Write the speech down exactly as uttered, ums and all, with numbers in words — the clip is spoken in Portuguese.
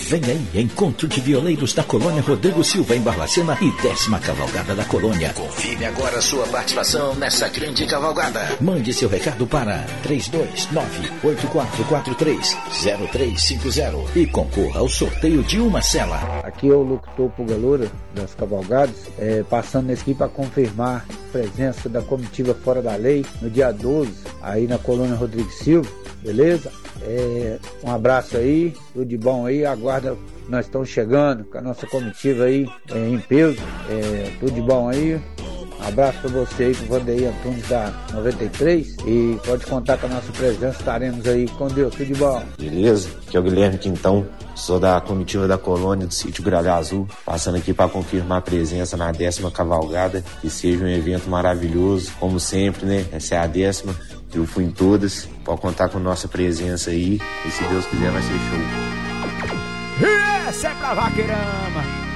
Vem aí, Encontro de Violeiros da Colônia Rodrigo Silva em Barbacena e décima Cavalgada da Colônia. Confirme agora sua participação nessa grande cavalgada. Mande seu recado para três dois nove, oito quatro quatro três, zero três cinco zero e concorra ao sorteio de uma cela. Aqui é o locutor Pugalura das Cavalgadas, é, passando aqui para confirmar a presença da comitiva Fora da Lei no dia doze, aí na Colônia Rodrigo Silva, beleza? É, um abraço aí, tudo de bom aí, aguarda, nós estamos chegando com a nossa comitiva aí é, em peso, é, tudo de bom aí. Um abraço para você aí, pro Vandeir Antunes da noventa e três, e pode contar com a nossa presença, estaremos aí com Deus, tudo de bom. Beleza? Aqui é o Guilherme Quintão, sou da comitiva da Colônia do Sítio Gralha Azul, passando aqui para confirmar a presença na décima Cavalgada, que seja um evento maravilhoso, como sempre, né? Essa é a décima, eu fui em todas, pode contar com nossa presença aí, e se Deus quiser vai ser show. Essa é pra Vaqueirama!